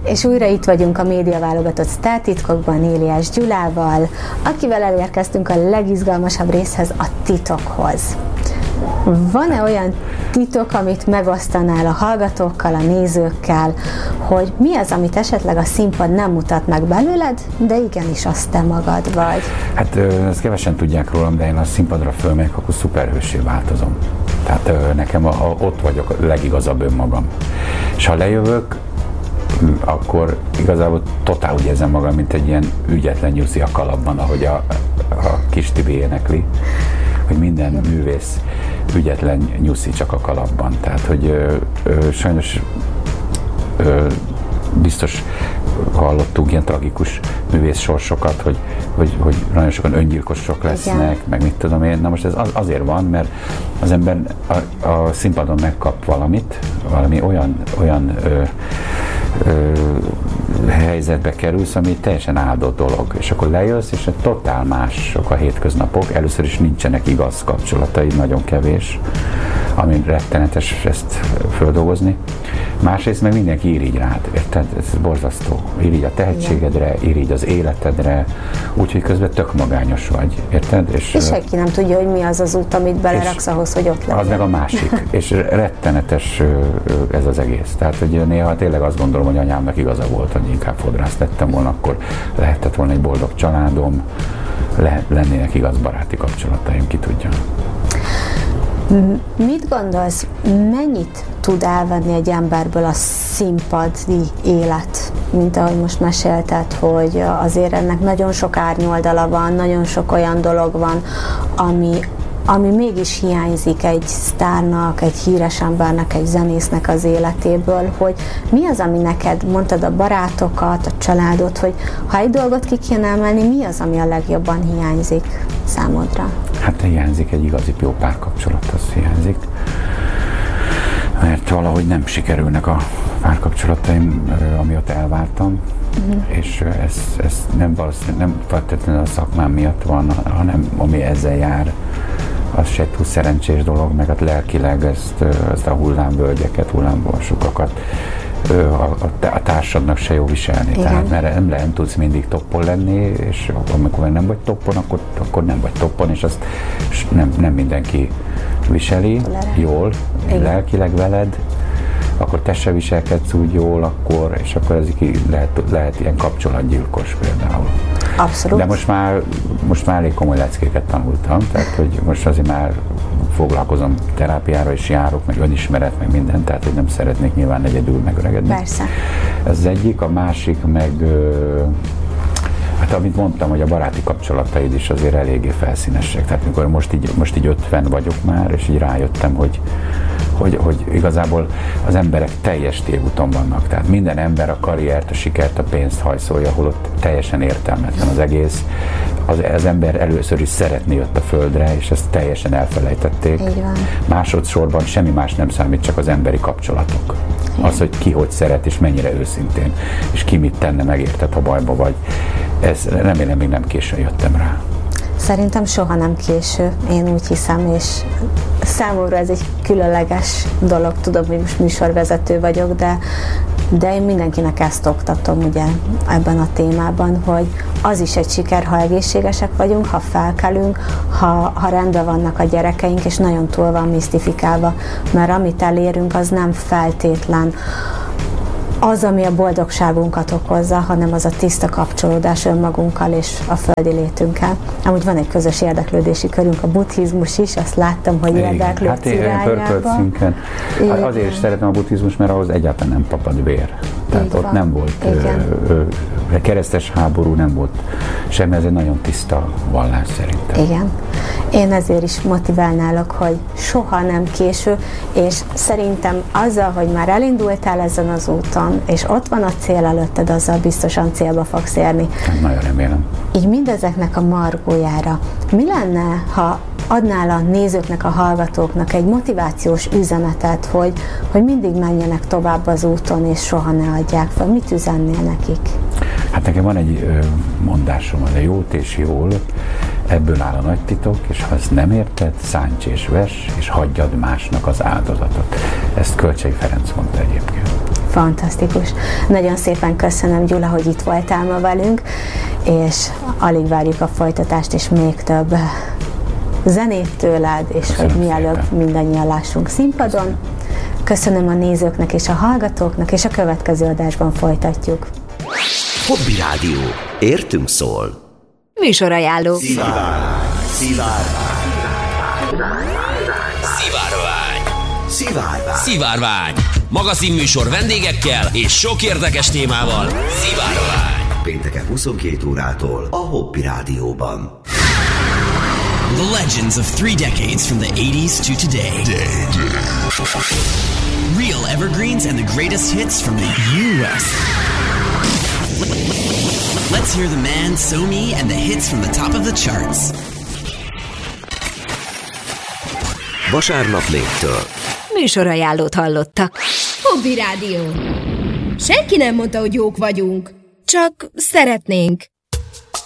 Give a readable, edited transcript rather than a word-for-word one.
És újra itt vagyunk a média válogatott sztártitkokban Éliás Gyulával, akivel elérkeztünk a legizgalmasabb részhez, a titokhoz. Van-e olyan titok, amit megosztanál a hallgatókkal, a nézőkkel, hogy mi az, amit esetleg a színpad nem mutat meg belőled, de igenis azt te magad vagy? Hát ezt kevesen tudják rólam, de én a színpadra fölmegyek, akkor szuperhőssé változom. Tehát nekem ott vagyok a legigazabb önmagam. És ha lejövök, akkor igazából totál úgy érzem magam, mint egy ilyen ügyetlen nyuszi a kalapban, ahogy a kis Tibi énekli, hogy minden művész ügyetlen nyuszi csak a kalapban. Tehát, hogy sajnos biztos hallottunk ilyen tragikus művész sorsokat, hogy nagyon sokan öngyilkosok lesznek, igen, meg mit tudom én. Na most ez azért van, mert az ember a színpadon megkap valami olyan helyzetbe kerülsz, ami teljesen áldott dolog, és akkor lejössz, és totál mások a hétköznapok. Először is nincsenek igaz kapcsolataid, nagyon kevés, ami rettenetes ezt földolgozni. Másrészt meg mindenki irigy rád, érted? Ez borzasztó. Irigy a tehetségedre, irigy az életedre, úgyhogy közben tök magányos vagy, érted? És senki nem tudja, hogy mi az az út, amit beleraksz ahhoz, hogy ott legyen. Az meg a másik, és rettenetes ez az egész. Tehát, hogy néha tényleg azt gondolom, hogy anyámnak igaza volt, hogy inkább fodrász lettem volna, akkor lehetett volna egy boldog családom, lennének igaz baráti kapcsolataim, ki tudja. Mit gondolsz, mennyit tud elvenni egy emberből a színpadi élet? Mint ahogy most mesélted, hogy azért ennek nagyon sok árnyoldala van, nagyon sok olyan dolog van, ami mégis hiányzik egy sztárnak, egy híres embernek, egy zenésznek az életéből, hogy mi az, ami neked, mondtad a barátokat, a családot, hogy ha egy dolgot ki kéne emelni, mi az, ami a legjobban hiányzik számodra? Hát hiányzik egy igazi jó párkapcsolat, az hiányzik. Mert valahogy nem sikerülnek a párkapcsolataim, amióta elváltam, és ez nem feltétlenül a szakmám miatt van, hanem ami ezzel jár. Az se túl szerencsés dolog, meg lelkileg ezt a hullámvölgyeket, hullámborsukakat a társadnak se jó viselni. Igen. Tehát mert nem tudsz mindig toppon lenni, és amikor nem vagy toppon, akkor nem vagy toppon, és azt nem mindenki viseli jól, igen, lelkileg veled, akkor te se viselkedsz úgy jól, és akkor ez lehet ilyen kapcsolatgyilkos például. Abszolút. De most már elég komoly leckéket tanultam, tehát hogy most azért már foglalkozom terápiára is járok, meg önismeret, meg minden, tehát hogy nem szeretnék nyilván egyedül megöregedni. Persze. Ez az egyik, a másik meg, hát amit mondtam, hogy a baráti kapcsolataid is azért eléggé felszínesek. Tehát mikor most így 50 vagyok már, és így rájöttem, hogy igazából az emberek teljes tévúton vannak. Tehát minden ember a karriert, a sikert, a pénzt hajszolja, holott teljesen értelmetlen az egész. Az ember először is szeretni jött a földre, és ezt teljesen elfelejtették. Másodszorban semmi más nem számít, csak az emberi kapcsolatok. Az, hogy ki hogy szeret, és mennyire őszintén, és ki mit tenne meg, érted, ha bajba vagy. Ez remélem még nem későn jöttem rá. Szerintem soha nem késő, én úgy hiszem, és számomra ez egy különleges dolog. Tudom, hogy most műsorvezető vagyok, de én mindenkinek ezt oktatom ugye ebben a témában, hogy az is egy siker, ha egészségesek vagyunk, ha felkelünk, ha rendben vannak a gyerekeink, és nagyon túl van misztifikálva, mert amit elérünk, az nem feltétlen az, ami a boldogságunkat okozza, hanem az a tiszta kapcsolódás önmagunkkal és a földi létünkkel. Amúgy van egy közös érdeklődési körünk, a buddhizmus is, azt láttam, hogy érdeklődsz irányába. Hát azért is szeretem a buddhizmus, mert ahhoz egyáltalán nem papad vér. Tehát ott nem volt keresztes háború, nem volt semmi, ez egy nagyon tiszta vallás szerintem. Igen. Én ezért is motiválnálok, hogy soha nem késő, és szerintem azzal, hogy már elindultál ezen az úton, és ott van a cél előtted, azzal biztosan célba fogsz érni. Nagyon remélem. Így mindezeknek a margójára, mi lenne, ha adnál a nézőknek, a hallgatóknak egy motivációs üzenetet, hogy mindig menjenek tovább az úton, és soha ne adják fel? Mit üzennél nekik? Hát nekem van egy mondásom, az a jót és jól, ebből áll a nagy titok, és ha ezt nem érted, szánts és vess, és hagyjad másnak az áldozatot. Ezt Kölcsey Ferenc mondta egyébként. Fantasztikus. Nagyon szépen köszönöm, Gyula, hogy itt voltál ma velünk, és alig várjuk a folytatást, és még több zenét tőled, és köszönöm, hogy mielőbb szépen mindannyian lássunk színpadon. Köszönöm a nézőknek és a hallgatóknak, és a következő adásban folytatjuk. Hobby Rádió. Értünk szól. Műsorajánló. Szivárvány. Magazinműsor vendégekkel és sok érdekes témával. Szivárvány. Pénteken 22 órától a Hobby Rádióban. The legends of 3 decades from the 80s to today. Real evergreens and the greatest hits from the U.S. Let's hear the man, Somi, and the hits from the top of the charts. Vasárnap 4-től. Műsorajánlót hallottak. Hobby Rádió. Senki nem mondta, hogy jók vagyunk. Csak szeretnénk.